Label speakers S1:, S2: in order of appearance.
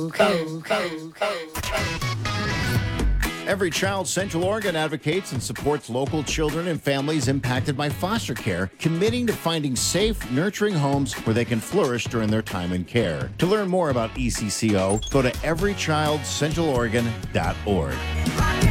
S1: Every Child Central Oregon advocates and supports local children and families impacted by foster care, committing to finding safe, nurturing homes where they can flourish during their time in care. To learn more about ECCO, go to everychildcentraloregon.org.